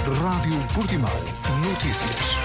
Rádio Portimão. Notícias.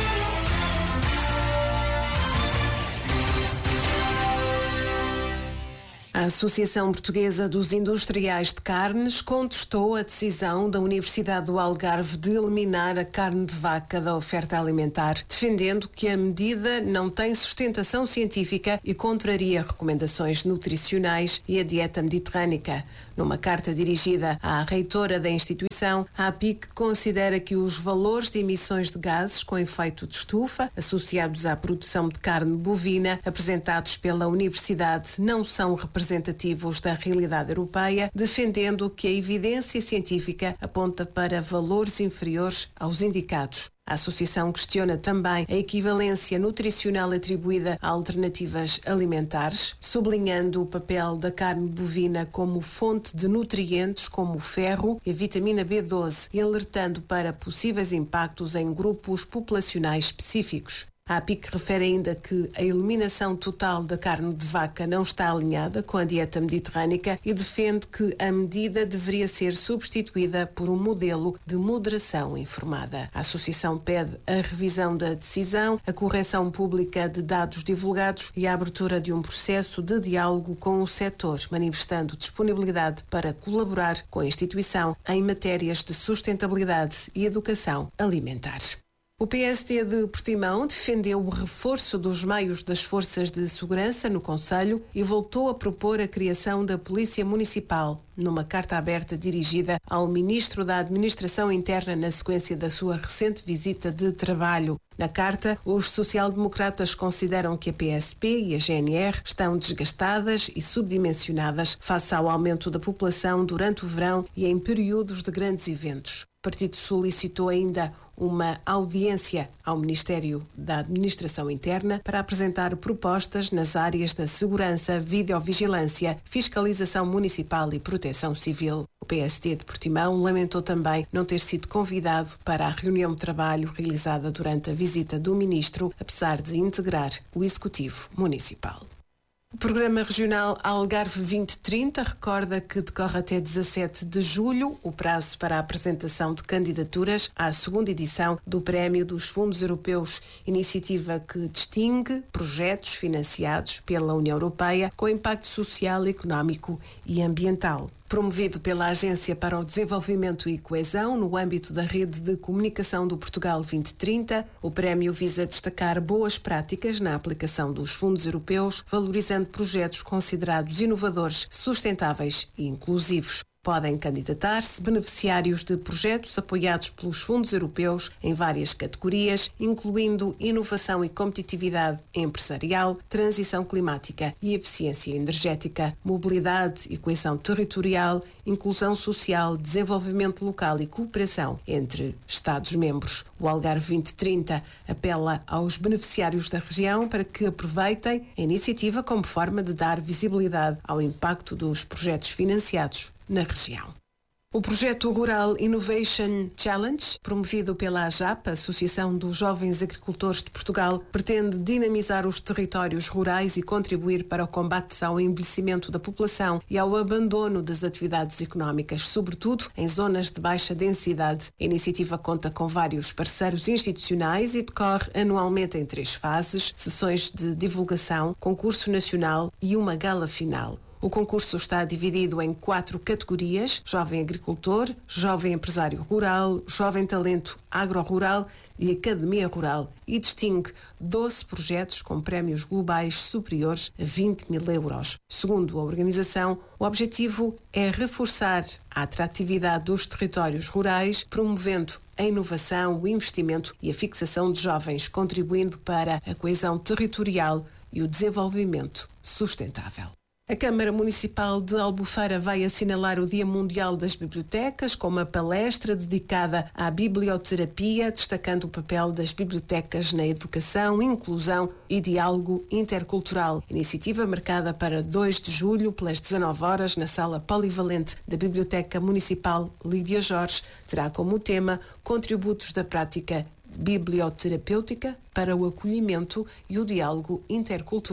A Associação Portuguesa dos Industriais de Carnes contestou a decisão da Universidade do Algarve de eliminar a carne de vaca da oferta alimentar, defendendo que a medida não tem sustentação científica e contraria recomendações nutricionais e a dieta mediterrânica. Numa carta dirigida à reitora da instituição, a APIC considera que os valores de emissões de gases com efeito de estufa associados à produção de carne bovina apresentados pela Universidade não são representativos da realidade europeia, defendendo que a evidência científica aponta para valores inferiores aos indicados. A associação questiona também a equivalência nutricional atribuída a alternativas alimentares, sublinhando o papel da carne bovina como fonte de nutrientes como o ferro e a vitamina B12 e alertando para possíveis impactos em grupos populacionais específicos. A APIC refere ainda que a eliminação total da carne de vaca não está alinhada com a dieta mediterrânica e defende que a medida deveria ser substituída por um modelo de moderação informada. A associação pede a revisão da decisão, a correção pública de dados divulgados e a abertura de um processo de diálogo com o setor, manifestando disponibilidade para colaborar com a instituição em matérias de sustentabilidade e educação alimentar. O PSD de Portimão defendeu o reforço dos meios das forças de segurança no concelho e voltou a propor a criação da Polícia Municipal, numa carta aberta dirigida ao Ministro da Administração Interna na sequência da sua recente visita de trabalho. Na carta, os social-democratas consideram que a PSP e a GNR estão desgastadas e subdimensionadas face ao aumento da população durante o verão e em períodos de grandes eventos. O partido solicitou ainda uma audiência ao Ministério da Administração Interna para apresentar propostas nas áreas da segurança, videovigilância, fiscalização municipal e proteção civil. O PSD de Portimão lamentou também não ter sido convidado para a reunião de trabalho realizada durante a visita do Ministro, apesar de integrar o Executivo Municipal. O Programa Regional Algarve 2030 recorda que decorre até 17 de julho o prazo para a apresentação de candidaturas à segunda edição do Prémio dos Fundos Europeus, iniciativa que distingue projetos financiados pela União Europeia com impacto social, económico e ambiental. Promovido pela Agência para o Desenvolvimento e Coesão no âmbito da Rede de Comunicação do Portugal 2030, o prémio visa destacar boas práticas na aplicação dos fundos europeus, valorizando projetos considerados inovadores, sustentáveis e inclusivos. Podem candidatar-se beneficiários de projetos apoiados pelos fundos europeus em várias categorias, incluindo inovação e competitividade empresarial, transição climática e eficiência energética, mobilidade e coesão territorial, inclusão social, desenvolvimento local e cooperação entre Estados-membros. O Algarve 2030 apela aos beneficiários da região para que aproveitem a iniciativa como forma de dar visibilidade ao impacto dos projetos financiados na região. O projeto Rural Innovation Challenge, promovido pela AJAP, Associação dos Jovens Agricultores de Portugal, pretende dinamizar os territórios rurais e contribuir para o combate ao envelhecimento da população e ao abandono das atividades económicas, sobretudo em zonas de baixa densidade. A iniciativa conta com vários parceiros institucionais e decorre anualmente em 3 fases: sessões de divulgação, concurso nacional e uma gala final. O concurso está dividido em 4 categorias: Jovem Agricultor, Jovem Empresário Rural, Jovem Talento Agro-Rural e Academia Rural, e distingue 12 projetos com prémios globais superiores a 20 mil euros. Segundo a organização, o objetivo é reforçar a atratividade dos territórios rurais, promovendo a inovação, o investimento e a fixação de jovens, contribuindo para a coesão territorial e o desenvolvimento sustentável. A Câmara Municipal de Albufeira vai assinalar o Dia Mundial das Bibliotecas com uma palestra dedicada à biblioterapia, destacando o papel das bibliotecas na educação, inclusão e diálogo intercultural. Iniciativa marcada para 2 de julho, pelas 19 horas, na Sala Polivalente da Biblioteca Municipal Lídia Jorge, terá como tema contributos da prática biblioterapêutica para o acolhimento e o diálogo intercultural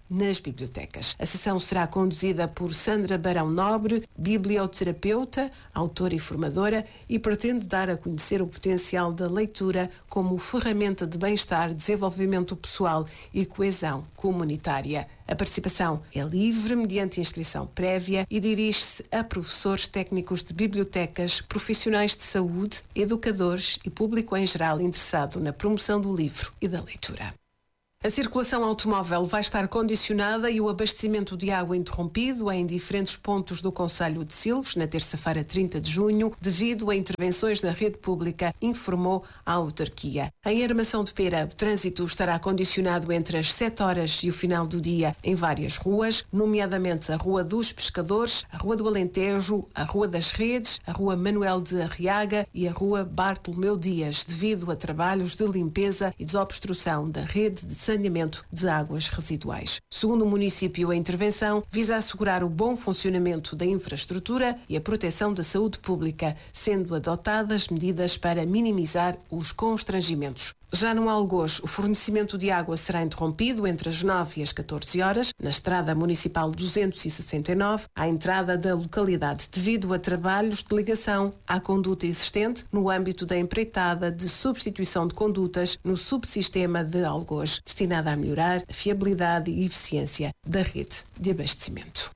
nas bibliotecas. A sessão será conduzida por Sandra Barão Nobre, biblioterapeuta, autora e formadora, e pretende dar a conhecer o potencial da leitura como ferramenta de bem-estar, desenvolvimento pessoal e coesão comunitária. A participação é livre, mediante inscrição prévia, e dirige-se a professores técnicos de bibliotecas, profissionais de saúde, educadores e público em geral interessado na promoção do livro e da leitura. A circulação automóvel vai estar condicionada e o abastecimento de água interrompido em diferentes pontos do concelho de Silves, na terça-feira 30 de junho, devido a intervenções na rede pública, informou a autarquia. Em Armação de Pera, o trânsito estará condicionado entre as 7 horas e o final do dia em várias ruas, nomeadamente a Rua dos Pescadores, a Rua do Alentejo, a Rua das Redes, a Rua Manuel de Arriaga e a Rua Bartolomeu Dias, devido a trabalhos de limpeza e desobstrução da rede de saneamento de águas residuais. Segundo o município, a intervenção visa assegurar o bom funcionamento da infraestrutura e a proteção da saúde pública, sendo adotadas medidas para minimizar os constrangimentos. Já no Algoz, o fornecimento de água será interrompido entre as 9 e as 14 horas, na Estrada Municipal 269, à entrada da localidade, devido a trabalhos de ligação à conduta existente no âmbito da empreitada de substituição de condutas no subsistema de Algoz, destinada a melhorar a fiabilidade e eficiência da rede de abastecimento.